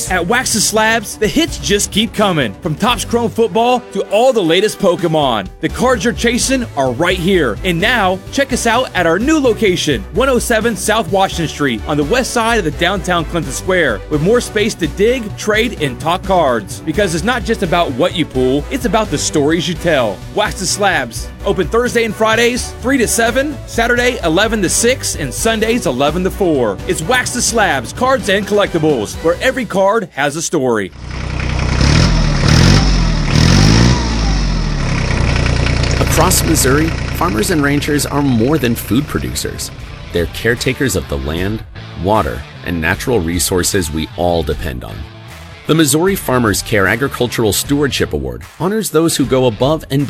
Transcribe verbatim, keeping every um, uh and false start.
hits. At Wax the Slabs, the hits just keep coming. From Topps Chrome Football to all the latest Pokemon. The cards you're chasing are right here. And now, check us out at our new location, one oh seven South Washington Street on the west side of the downtown Clinton Square, with more space to dig, trade, and talk cards. Because it's not just about what you pull, it's about the stories you tell. Wax the Slabs, open Thursday and Fridays, three to seven, Saturday, eleven to six, and Sundays, eleven to four. It's Wax the Slabs, cards and collectibles, where every card has a story. Across Missouri, farmers and ranchers are more than food producers. They're caretakers of the land, water, and natural resources we all depend on. The Missouri Farmers Care Agricultural Stewardship Award honors those who go above and